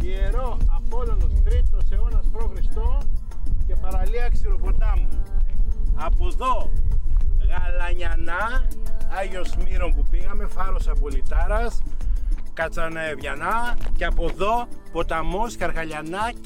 Ιερό Απόλλωνος 3ος αιώνας π.Χ. και παραλία Ξηροποτάμου. Από εδώ Γαλανιανά, Άγιος Μύρων που πήγαμε, Φάρος Απολυτάρας, Κατσαναευγιανά, και από εδώ ποταμός Καρχαλιανά